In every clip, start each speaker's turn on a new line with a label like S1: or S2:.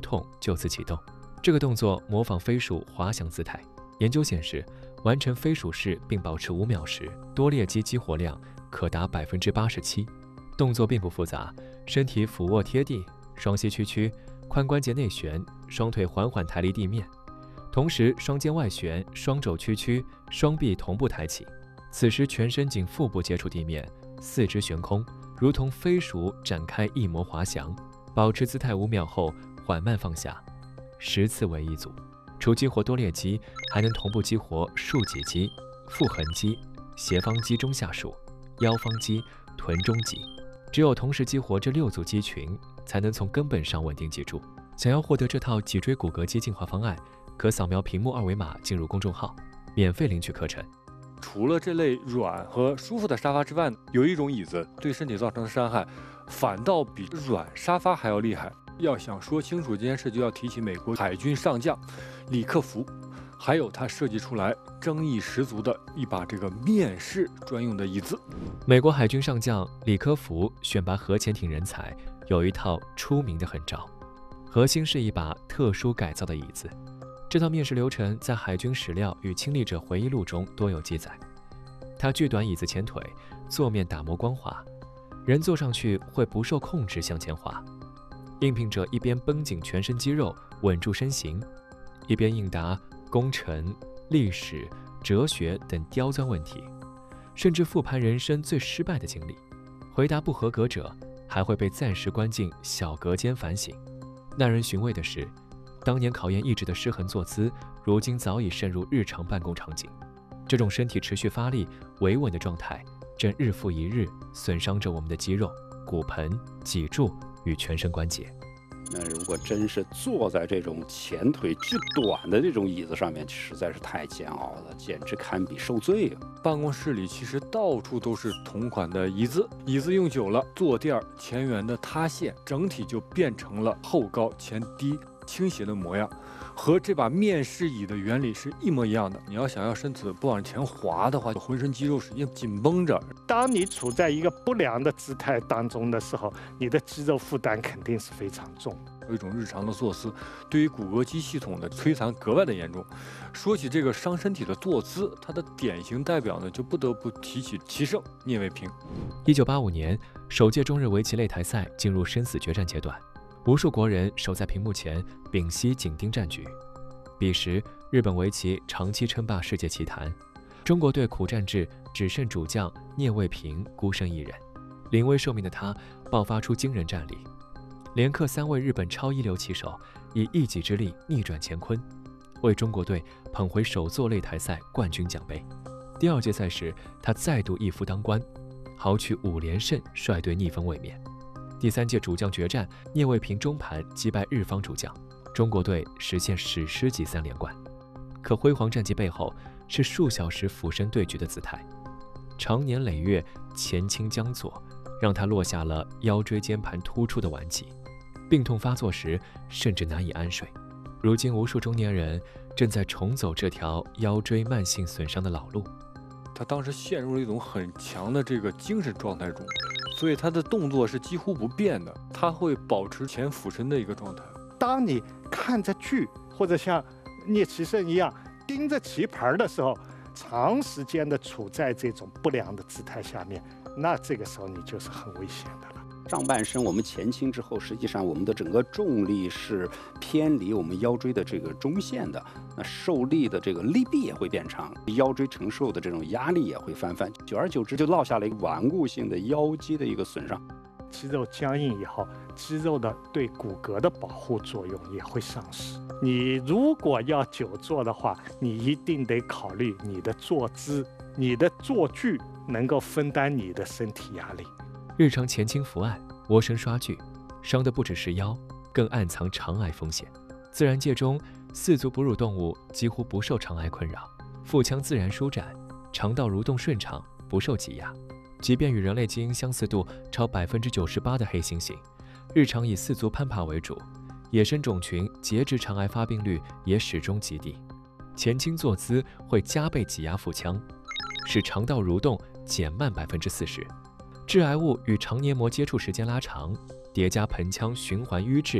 S1: 痛就此启动。这个动作模仿飞鼠滑翔姿态。研究显示，完成飞鼠式并保持5秒时，多裂肌激活量可达87%。动作并不复杂，身体俯卧贴地，双膝屈曲，髋关节内旋，双腿缓缓抬离地面，同时双肩外旋，双肘屈曲，双臂同步抬起。此时全身仅腹部接触地面，四肢悬空，如同飞鼠展开翼膜滑翔。保持姿态5秒后缓慢放下，10次为一组。除激活多裂肌，还能同步激活竖脊肌、腹横肌、斜方肌中下束、腰方肌、臀中肌。只有同时激活这6组肌群，才能从根本上稳定脊柱。想要获得这套脊椎骨骼肌进化方案，可扫描屏幕2维码进入公众号，免费领取课程。
S2: 除了这类软和舒服的沙发之外，有一种椅子对身体造成的伤害，反倒比软沙发还要厉害。要想说清楚这件事，就要提起美国海军上将李克福，还有他设计出来争议十足的一把这个面试专用的椅子。
S1: 美国海军上将李克福选拔核潜艇人才，有一套出名的狠招，核心是一把特殊改造的椅子。这套面试流程在海军史料与亲历者回忆录中多有记载。它巨短椅子前腿，坐面打磨光滑，人坐上去会不受控制向前滑。应聘者一边绷紧全身肌肉稳住身形，一边应答工程、历史、哲学等刁钻问题，甚至复盘人生最失败的经历。回答不合格者还会被暂时关进小隔间反省。耐人寻味的是，当年考验意志的失衡坐姿，如今早已渗入日常办公场景。这种身体持续发力、维稳的状态，正日复一日损伤着我们的肌肉、骨盆、脊柱与全身关节。
S3: 那如果真是坐在这种前腿巨短的这种椅子上面，实在是太煎熬了，简直堪比受罪啊！
S2: 办公室里其实到处都是同款的椅子，椅子用久了，坐垫前缘的塌陷，整体就变成了后高前低倾斜的模样，和这把面试椅的原理是一模一样的。你要想要身子不往前滑的话，浑身肌肉使劲紧绷着。
S4: 当你处在一个不良的姿态当中的时候，你的肌肉负担肯定是非常重的。
S2: 有一种日常的坐姿，对于骨骼肌系统的摧残格外的严重。说起这个伤身体的坐姿，它的典型代表呢，就不得不提起棋圣聂卫平。
S1: 1985年，首届中日围棋擂台赛进入生死决战阶段，无数国人守在屏幕前屏息紧盯战局。彼时，日本围棋长期称霸世界棋坛，中国队苦战至只剩主将聂卫平孤身一人。临危受命的他爆发出惊人战力，连克3位日本超一流棋手，以一己之力逆转乾坤，为中国队捧回首座擂台赛冠军奖杯。第2届赛时，他再度一夫当关，豪取5连胜，率队逆风卫冕。第3届主将决战，聂卫平中盘击败日方主将，中国队实现史诗级3连冠。可辉煌战绩背后是数小时俯身对局的姿态，长年累月前倾将坐，让他落下了腰椎间盘突出的顽疾，病痛发作时甚至难以安睡。如今无数中年人正在重走这条腰椎慢性损伤的老路。
S2: 他当时陷入了一种很强的这个精神状态中，所以他的动作是几乎不变的，他会保持前俯身的一个状态。
S4: 当你看着剧，或者像聂棋圣一样盯着棋盘的时候，长时间的处在这种不良的姿态下面，那这个时候你就是很危险的了。
S3: 上半身我们前倾之后，实际上我们的整个重力是偏离我们腰椎的这个中线的，那受力的这个力臂也会变长，腰椎承受的这种压力也会翻番，久而久之就落下了一个顽固性的腰肌的一个损伤。
S4: 肌肉僵硬以后，肌肉的对骨骼的保护作用也会丧失。你如果要久坐的话，你一定得考虑你的坐姿、你的坐距能够分担你的身体压力。
S1: 日常前倾伏案、窝身刷剧，伤的不只是腰，更暗藏肠癌风险。自然界中，4足哺乳动物几乎不受肠癌困扰，腹腔自然舒展，肠道蠕动顺畅，不受挤压。即便与人类基因相似度超98%的黑猩猩，日常以4足攀爬为主，野生种群结直肠癌发病率也始终极低。前倾坐姿会加倍挤压腹腔，使肠道蠕动减慢40%。致癌物与肠黏膜接触时间拉长，叠加盆腔循环瘀滞，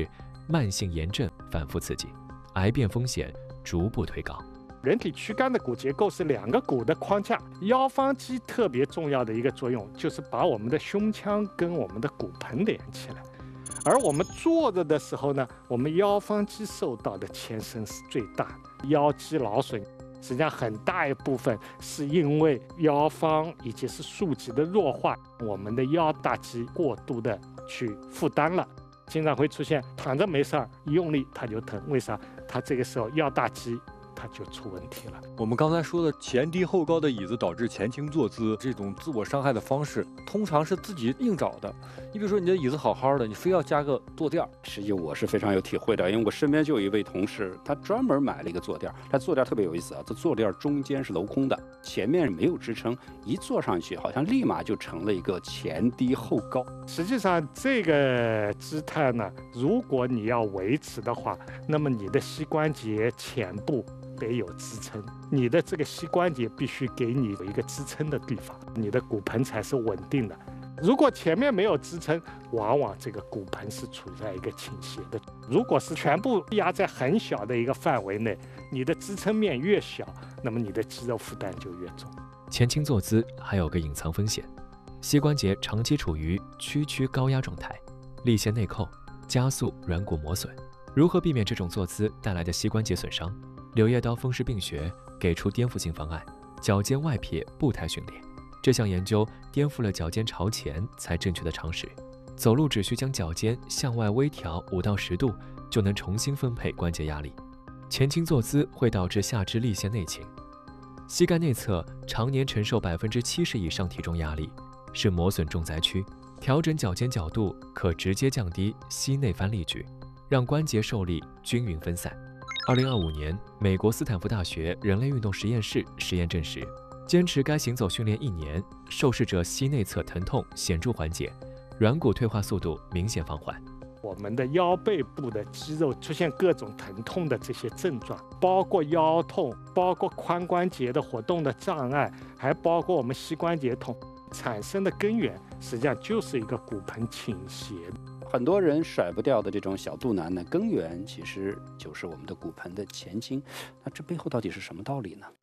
S1: 慢性炎症反复刺激，癌变风险逐步推高。
S4: 人体躯干的骨结构是2个骨的框架，腰方肌特别重要的一个作用就是把我们的胸腔跟我们的骨盆连起来。而我们坐着的时候呢，我们腰方肌受到的牵伸是最大的，腰肌劳损。实际上很大一部分是因为腰方以及是竖脊的弱化，我们的腰大肌过度的去负担了，经常会出现躺着没事儿，一用力它就疼。为啥？它这个时候腰大肌它就出问题了。
S2: 我们刚才说的前低后高的椅子导致前倾坐姿这种自我伤害的方式，通常是自己硬找的。你比如说你的椅子好好的，你非要加个坐垫，
S3: 实际我是非常有体会的，因为我身边就有一位同事，他专门买了一个坐垫，他坐垫特别有意思啊，这坐垫中间是镂空的，前面没有支撑，一坐上去好像立马就成了一个前低后高。
S4: 实际上这个姿态呢，如果你要维持的话，那么你的膝关节前部得有支撑，你的这个膝关节必须给你有一个支撑的地方，你的骨盆才是稳定的。如果前面没有支撑，往往这个骨盆是处在一个倾斜的。如果是全部压在很小的一个范围内，你的支撑面越小，那么你的肌肉负担就越重。
S1: 前倾坐姿还有个隐藏风险，膝关节长期处于屈高压状态，力陷内扣，加速软骨磨损。如何避免这种坐姿带来的膝关节损伤？柳叶刀风湿病学给出颠覆性方案：脚尖外撇步态训练。这项研究颠覆了脚尖朝前才正确的常识，走路只需将脚尖向外微调5到10度，就能重新分配关节压力。前倾坐姿会导致下肢力陷内倾，膝盖内侧常年承受70%以上体重压力，是磨损重灾区。调整脚尖角度可直接降低膝内翻力矩，让关节受力均匀分散。2025年，美国斯坦福大学人类运动实验室实验证实，坚持该行走训练1年，受试者膝内侧疼痛显著缓解，软骨退化速度明显放缓。
S4: 我们的腰背部的肌肉出现各种疼痛的这些症状，包括腰痛，包括髋关节的活动的障碍，还包括我们膝关节痛，产生的根源实际上就是一个骨盆倾斜。
S3: 很多人甩不掉的这种小肚腩呢，根源其实就是我们的骨盆的前倾。那这背后到底是什么道理呢？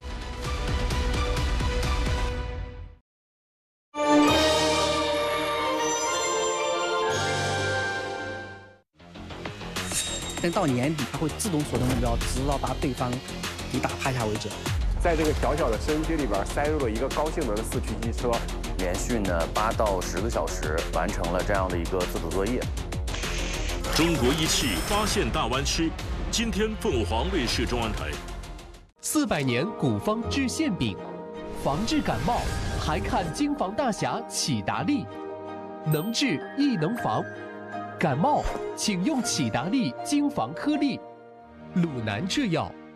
S5: 但到年底，它会自动锁定目标，直到把对方给打趴下为止。
S6: 在这个小小的收音机里边塞入了一个高性能的4驱机车，
S7: 连续8到10个小时完成了这样的一个自主作业。
S8: 中国仪器发现大湾区，今天凤凰卫视中央台。
S9: 400年古方治馅饼，防治感冒还看京房大侠启达利，能治亦能防。感冒请用启达利京房颗粒，鲁南制药。